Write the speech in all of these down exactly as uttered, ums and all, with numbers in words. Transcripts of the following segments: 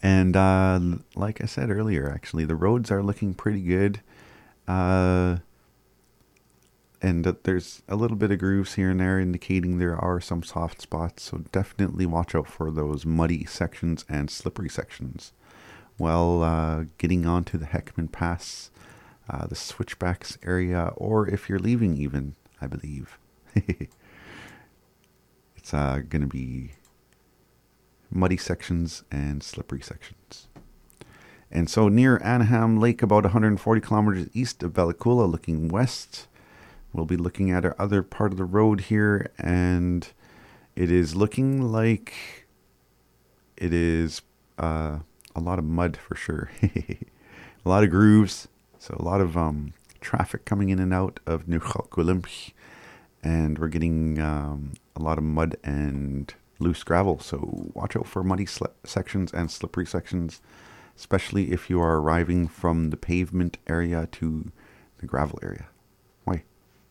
And uh, like I said earlier, actually, the roads are looking pretty good. Uh, and uh, there's a little bit of grooves here and there indicating there are some soft spots. So definitely watch out for those muddy sections and slippery sections. Well, uh, getting onto the Heckman Pass, uh, the switchbacks area, or if you're leaving, even, I believe. It's uh, going to be muddy sections and slippery sections. And so near Anaheim Lake, about one hundred forty kilometers east of Bella Coola, looking west, we'll be looking at our other part of the road here, and it is looking like it is uh, a lot of mud for sure. A lot of grooves, so a lot of um, traffic coming in and out of New Chalkulimp, and we're getting um, a lot of mud and loose gravel, so watch out for muddy sli- sections and slippery sections, especially if you are arriving from the pavement area to the gravel area. Why?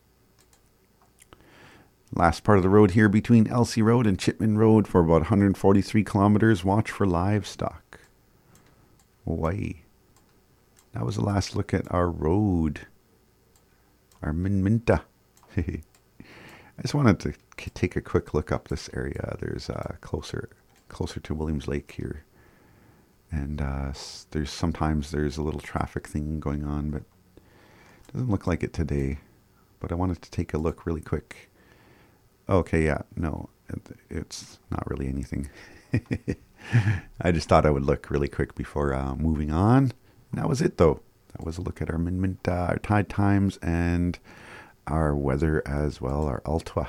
Last part of the road here between Elsie Road and Chipman Road for about one hundred forty-three kilometers. Watch for livestock. Why? That was the last look at our road. Our Minminta. I just wanted to k- take a quick look up this area. There's uh, closer closer to Williams Lake here. And uh, s- there's sometimes there's a little traffic thing going on, but it doesn't look like it today. But I wanted to take a look really quick. Okay, yeah, no, it, it's not really anything. I just thought I would look really quick before uh, moving on. And that was it, though. That was a look at our min mint, uh, our tide times, and our weather as well, our Altua.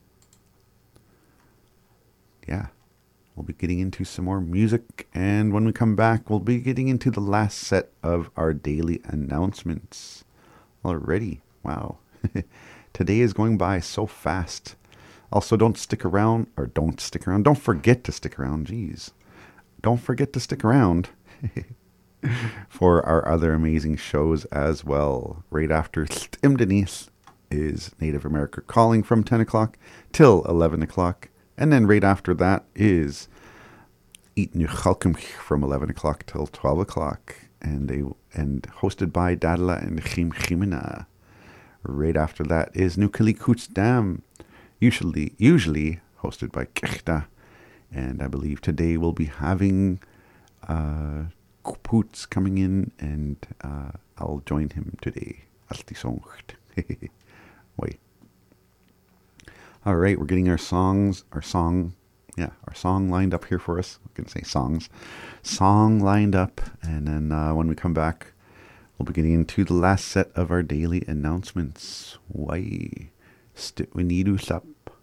Yeah, we'll be getting into some more music, and when we come back, we'll be getting into the last set of our daily announcements. Already, wow. Today is going by so fast. Also, don't stick around, or don't stick around. Don't forget to stick around. Jeez. Don't forget to stick around for our other amazing shows as well. Right after Stimdenis is Native America Calling from ten o'clock till eleven o'clock. And then right after that is Eat New Chalkum from eleven o'clock till twelve o'clock. And they and hosted by Dadla and Chim Chimina. Right after that is Nukilikoots Dam, usually usually hosted by Kechta. And I believe today we'll be having uh, Poots coming in, and uh, I'll join him today. Altisongt. Wait. All right, we're getting our songs, our song, yeah, our song lined up here for us. I can say songs. Song lined up, and then uh, when we come back, we'll be getting into the last set of our daily announcements. Why? Stit we need us up.